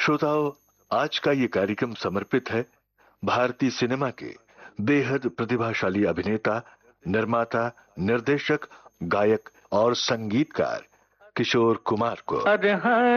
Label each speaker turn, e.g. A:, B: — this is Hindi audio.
A: श्रोताओं, आज का ये कार्यक्रम समर्पित है भारतीय सिनेमा के बेहद प्रतिभाशाली अभिनेता, निर्माता, निर्देशक, गायक और संगीतकार किशोर कुमार को।
B: अरे हाँ